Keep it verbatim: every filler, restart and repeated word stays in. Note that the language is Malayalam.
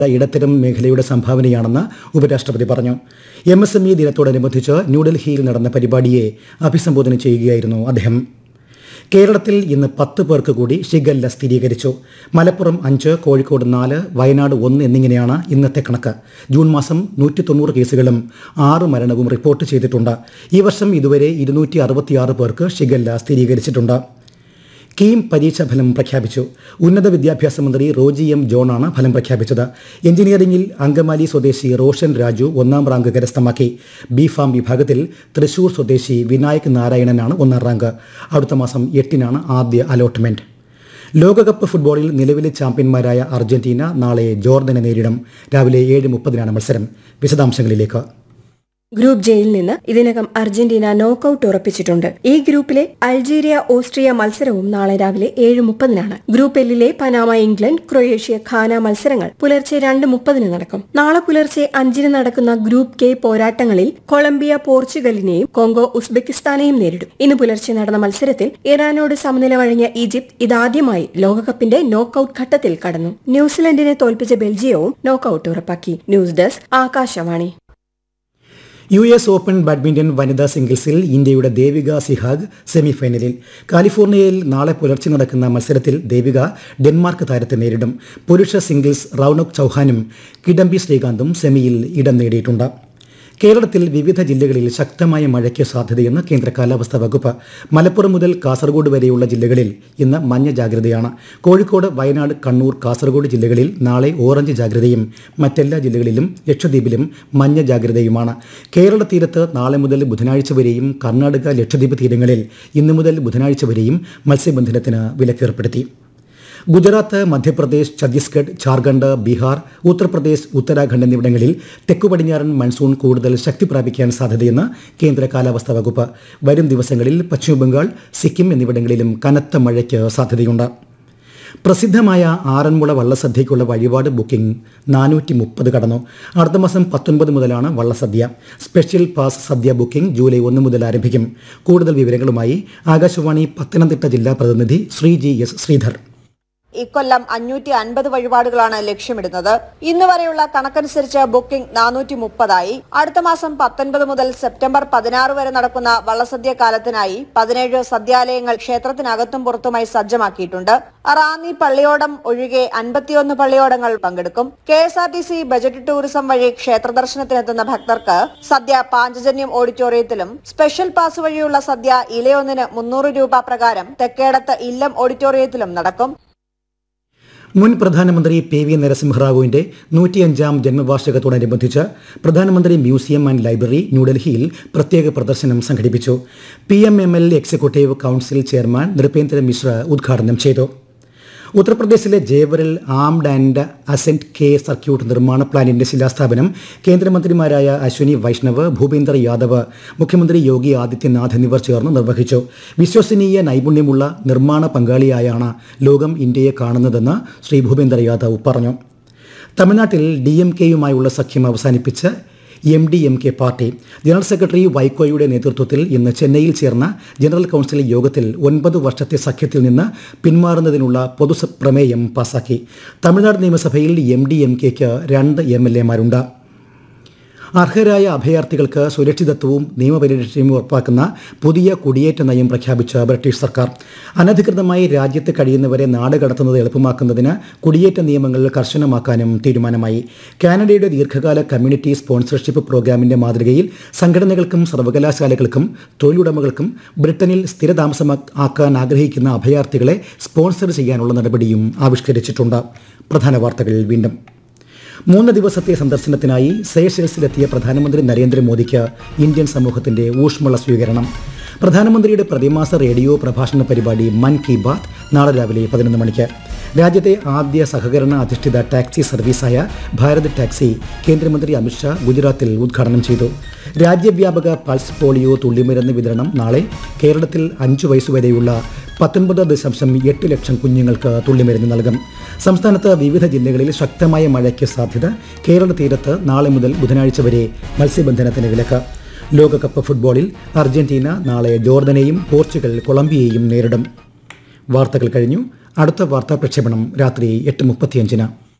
ഇടത്തരം മേഖലയുടെ സംഭാവനയാണെന്ന് ഉപരാഷ്ട്രപതി പറഞ്ഞു. എം എസ് എം ഇ ദിനത്തോടനുബന്ധിച്ച് ന്യൂഡൽഹിയിൽ നടന്ന പരിപാടിയെ അഭിസംബോധന ചെയ്യുകയായിരുന്നു അദ്ദേഹം. കേരളത്തിൽ ഇന്ന് പത്ത് പേർക്ക് കൂടി ഷിഗല്ല സ്ഥിരീകരിച്ചു. മലപ്പുറം അഞ്ച്, കോഴിക്കോട് നാല്, വയനാട് ഒന്ന് എന്നിങ്ങനെയാണ് ഇന്നത്തെ കണക്ക്. ജൂൺ മാസം നൂറ്റി തൊണ്ണൂറ് കേസുകളും ആറ് മരണവും റിപ്പോർട്ട് ചെയ്തിട്ടുണ്ട്. ഈ വർഷം ഇതുവരെ ഇരുന്നൂറ്റി അറുപത്തിയാറ് പേർക്ക് ഷിഗല്ല സ്ഥിരീകരിച്ചിട്ടുണ്ട്. കീം പരീക്ഷാഫലം പ്രഖ്യാപിച്ചു. ഉന്നത വിദ്യാഭ്യാസ മന്ത്രി റോജി എം ജോണാണ് ഫലം പ്രഖ്യാപിച്ചത്. എഞ്ചിനീയറിംഗിൽ അങ്കമാലി സ്വദേശി റോഷൻ രാജു ഒന്നാം റാങ്ക് കരസ്ഥമാക്കി. ബി ഫാം വിഭാഗത്തിൽ തൃശൂർ സ്വദേശി വിനായക് നാരായണനാണ് ഒന്നാം റാങ്ക്. അടുത്ത മാസം എട്ടിനാണ് ആദ്യ അലോട്ട്മെന്റ്. ലോകകപ്പ് ഫുട്ബോളിൽ നിലവിലെ ചാമ്പ്യന്മാരായ അർജന്റീന നാളെ ജോർദനെ നേരിടും. രാവിലെ ഏഴ് മുപ്പതിനാണ് മത്സരം. വിശദാംശങ്ങളിലേക്ക്. ഗ്രൂപ്പ് ജെയിൽ നിന്ന് ഇതിനകം അർജന്റീന നോക്കൌട്ട് ഉറപ്പിച്ചിട്ടുണ്ട്. ഈ ഗ്രൂപ്പിലെ അൾജീരിയ ഓസ്ട്രിയ മത്സരവും നാളെ രാവിലെ ഏഴ് മുപ്പതിനാണ്. ഗ്രൂപ്പ് എല്ലിലെ പനാമ ഇംഗ്ലണ്ട് ക്രൊയേഷ്യ ഖാന മത്സരങ്ങൾ പുലർച്ചെ രണ്ട് മുപ്പതിന് നടക്കും. നാളെ പുലർച്ചെ അഞ്ചിന് നടക്കുന്ന ഗ്രൂപ്പ് കെ പോരാട്ടങ്ങളിൽ കൊളംബിയ പോർച്ചുഗലിനെയും കോങ്കോ ഉസ്ബെക്കിസ്ഥാനെയും നേരിടും. ഇന്ന് പുലർച്ചെ നടന്ന മത്സരത്തിൽ ഇറാനോട് സമനില വഴങ്ങിയ ഈജിപ്ത് ഇതാദ്യമായി ലോകകപ്പിന്റെ നോക്കൌട്ട് ഘട്ടത്തിൽ കടന്നു. ന്യൂസിലൻഡിനെ തോൽപ്പിച്ച ബെൽജിയവും നോക്കൌട്ട് ഉറപ്പാക്കി. News desk Akashvani. U S open badminton വനിതാ സിംഗിൾസിൽ ഇന്ത്യയുടെ ദേവിക സിഹാഗ് സെമിഫൈനലിൽ. കാലിഫോർണിയയിൽ നാളെ പുലർച്ചെ നടക്കുന്ന മത്സരത്തിൽ ദേവിക ഡെൻമാർക്ക് താരത്തെ നേരിടും. പുരുഷ സിംഗിൾസ് റൌണക് ചൌഹാനും കിഡംബി ശ്രീകാന്തും സെമിയിൽ ഇടം നേടിയിട്ടുണ്ട്. കേരളത്തിൽ വിവിധ ജില്ലകളിൽ ശക്തമായ മഴയ്ക്ക് സാധ്യതയെന്ന് കേന്ദ്ര കാലാവസ്ഥാ വകുപ്പ്. മലപ്പുറം മുതൽ കാസർഗോഡ് വരെയുള്ള ജില്ലകളിൽ ഇന്ന് മഞ്ഞ ജാഗ്രതയാണ്. കോഴിക്കോട്, വയനാട്, കണ്ണൂർ, കാസർഗോഡ് ജില്ലകളിൽ നാളെ ഓറഞ്ച് ജാഗ്രതയും മറ്റെല്ലാ ജില്ലകളിലും ലക്ഷദ്വീപിലും മഞ്ഞ ജാഗ്രതയുമാണ്. കേരള തീരത്ത് നാളെ മുതൽ ബുധനാഴ്ച വരെയും കർണാടക, ലക്ഷദ്വീപ് തീരങ്ങളിൽ ഇന്നു മുതൽ ബുധനാഴ്ച വരെയും മത്സ്യബന്ധനത്തിന് വിലക്കേർപ്പെടുത്തി. ഗുജറാത്ത്, മധ്യപ്രദേശ്, ഛത്തീസ്ഗഡ്, ഝാർഖണ്ഡ്, ബീഹാർ, ഉത്തർപ്രദേശ്, ഉത്തരാഖണ്ഡ് എന്നിവിടങ്ങളിൽ തെക്കു പടിഞ്ഞാറൻ മൺസൂൺ കൂടുതൽ ശക്തി പ്രാപിക്കാൻ സാധ്യതയെന്ന് കേന്ദ്ര കാലാവസ്ഥാ വകുപ്പ്. വരും ദിവസങ്ങളിൽ പശ്ചിമബംഗാൾ, സിക്കിം എന്നിവിടങ്ങളിലും കനത്ത മഴയ്ക്ക് സാധ്യതയുണ്ട്. പ്രസിദ്ധമായ ആറന്മുള വള്ളസദ്യയ്ക്കുള്ള വഴിപാട് ബുക്കിംഗ് നാനൂറ്റി മുപ്പത് കടന്നു. അടുത്ത മാസം പത്തൊൻപത് മുതലാണ് വള്ളസദ്യ. സ്പെഷ്യൽ പാസ് സദ്യ ബുക്കിംഗ് ജൂലൈ ഒന്ന് മുതൽ ആരംഭിക്കും. കൂടുതൽ വിവരങ്ങളുമായി ആകാശവാണി പത്തനംതിട്ട ജില്ലാ പ്രതിനിധി ശ്രീജി എസ് ശ്രീധർ. ഇക്കൊല്ലം അഞ്ഞൂറ്റി അൻപത് വഴിപാടുകളാണ് ലക്ഷ്യമിടുന്നത്. ഇന്ന് വരെയുള്ള കണക്കനുസരിച്ച് ബുക്കിംഗ് നാനൂറ്റി മുപ്പതായി. അടുത്ത മാസം പത്തൊൻപത് മുതൽ സെപ്റ്റംബർ പതിനാറ് വരെ നടക്കുന്ന വള്ളസദ്യ കാലത്തിനായി പതിനേഴ് സദ്യാലയങ്ങൾ ക്ഷേത്രത്തിനകത്തും പുറത്തുമായി സജ്ജമാക്കിയിട്ടുണ്ട്. റാന്നി പള്ളിയോടം ഒഴികെ അൻപത്തിയൊന്ന് പള്ളിയോടങ്ങൾ പങ്കെടുക്കും. K S R T C budget tourism വഴി ക്ഷേത്ര ദർശനത്തിനെത്തുന്ന ഭക്തർക്ക് സദ്യ പാഞ്ചജന്യം ഓഡിറ്റോറിയത്തിലും, സ്പെഷ്യൽ പാസ് വഴിയുള്ള സദ്യ ഇലയൊന്നിന് മുന്നൂറ് രൂപ പ്രകാരം തെക്കേടത്ത് ഇല്ലം ഓഡിറ്റോറിയത്തിലും നടക്കും. മുൻ പ്രധാനമന്ത്രി പി വി നരസിംഹറാവുവിന്റെ നൂറ്റിയഞ്ചാം ജന്മവാർഷികത്തോടനുബന്ധിച്ച് പ്രധാനമന്ത്രി മ്യൂസിയം ആൻഡ് ലൈബ്രറി ന്യൂഡൽഹിയിൽ പ്രത്യേക പ്രദർശനം സംഘടിപ്പിച്ചു. P M M L executive council chairman Nripendra Mishra ഉദ്ഘാടനം ചെയ്തു. ഉത്തർപ്രദേശിലെ ജേവറിൽ armed and assent K circuit നിർമ്മാണ പ്ലാന്റിന്റെ ശിലാസ്ഥാപനം കേന്ദ്രമന്ത്രിമാരായ അശ്വിനി വൈഷ്ണവ്, ഭൂപേന്ദർ യാദവ്, മുഖ്യമന്ത്രി യോഗി ആദിത്യനാഥ് എന്നിവർ ചേർന്ന് നിർവഹിച്ചു. വിശ്വസനീയ നൈപുണ്യമുള്ള നിർമ്മാണ പങ്കാളിയായാണ് ലോകം ഇന്ത്യയെ കാണുന്നതെന്ന് ശ്രീ ഭൂപേന്ദർ യാദവ് പറഞ്ഞു. തമിഴ്നാട്ടിൽ ഡി എം കെയുമായുള്ള സഖ്യം അവസാനിപ്പിച്ച് M D M K party. General secretary വൈക്കോയുടെ നേതൃത്വത്തിൽ ഇന്ന് ചെന്നൈയിൽ ചേർന്ന ജനറൽ കൌൺസിൽ യോഗത്തിൽ ഒൻപത് വർഷത്തെ സഖ്യത്തിൽ നിന്ന് പിന്മാറുന്നതിനുള്ള പൊതുപ്രമേയം പാസാക്കി. തമിഴ്നാട് നിയമസഭയിൽ എം ഡി എം കെക്ക് രണ്ട് എം എൽ എമാരുണ്ട്. അർഹരായ അഭയാർത്ഥികൾക്ക് സുരക്ഷിതത്വവും നിയമപരിരക്ഷയും ഉറപ്പാക്കുന്ന പുതിയ കുടിയേറ്റ നയം പ്രഖ്യാപിച്ച ബ്രിട്ടീഷ് സർക്കാർ. അനധികൃതമായി രാജ്യത്ത് കഴിയുന്നവരെ നാട് കടത്തുന്നത് എളുപ്പമാക്കുന്നതിന് കുടിയേറ്റ നിയമങ്ങൾ കർശനമാക്കാനും തീരുമാനമായി. കാനഡയുടെ ദീർഘകാല കമ്മ്യൂണിറ്റി സ്പോൺസർഷിപ്പ് പ്രോഗ്രാമിന്റെ മാതൃകയിൽ സംഘടനകൾക്കും സർവകലാശാലകൾക്കും തൊഴിലുടമകൾക്കും ബ്രിട്ടനിൽ സ്ഥിരതാമസമാക്കാൻ ആഗ്രഹിക്കുന്ന അഭയാർത്ഥികളെ സ്പോൺസർ ചെയ്യാനുള്ള നടപടിയും ആവിഷ്കരിച്ചിട്ടുണ്ട്. പ്രധാന വാർത്തകൾ വീണ്ടും. മൂന്ന് ദിവസത്തെ സന്ദർശനത്തിനായി സേഷൽസിലെത്തിയ പ്രധാനമന്ത്രി നരേന്ദ്രമോദിക്ക് ഇന്ത്യൻ സമൂഹത്തിന്റെ ഊഷ്മള സ്വീകരണം. പ്രധാനമന്ത്രിയുടെ പ്രതിമാസ റേഡിയോ പ്രഭാഷണ പരിപാടി മൻ കി ബാത്ത് നാളെ രാവിലെ പതിനൊന്ന് മണിക്ക്. രാജ്യത്തെ ആദ്യ സഹകരണ അധിഷ്ഠിത ടാക്സി സർവീസായ ഭാരത് ടാക്സി കേന്ദ്രമന്ത്രി അമിത്ഷാ ഗുജറാത്തിൽ ഉദ്ഘാടനം ചെയ്തു. രാജ്യവ്യാപക പൾസ് പോളിയോ തുള്ളിമരുന്ന് വിതരണം നാളെ. കേരളത്തിൽ അഞ്ചു വയസ്സുവരെയുള്ള പത്തൊൻപത് ദശാംശം എട്ട് ലക്ഷം കുഞ്ഞുങ്ങൾക്ക് തുള്ളിമരുന്ന് നൽകും. സംസ്ഥാനത്ത് വിവിധ ജില്ലകളിൽ ശക്തമായ മഴയ്ക്ക് സാധ്യത. കേരള തീരത്ത് നാളെ മുതൽ ബുധനാഴ്ച വരെ മത്സ്യബന്ധനത്തിന് വിലക്ക്. ലോകകപ്പ് ഫുട്ബോളിൽ അർജന്റീന നാളെ ജോർദനെയും പോർച്ചുഗൽ കൊളംബിയയെയും നേരിടും. വാർത്തകൾ കഴിഞ്ഞു. അടുത്ത വാർത്താ പ്രക്ഷേപണം രാത്രി എട്ട് മുപ്പത്തിയഞ്ചിന്.